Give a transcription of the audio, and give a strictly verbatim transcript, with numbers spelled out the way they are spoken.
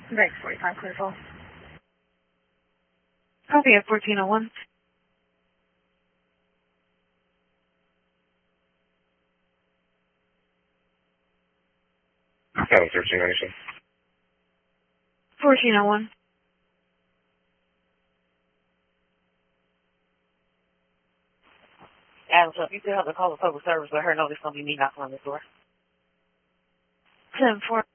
Rex forty-five, clear full. Copy at fourteen oh one. Seven thirteen ninety-seven. fourteen oh one. Adam, so if you still have to call the public service, let her know there's going to be me knocking on this door. ten four.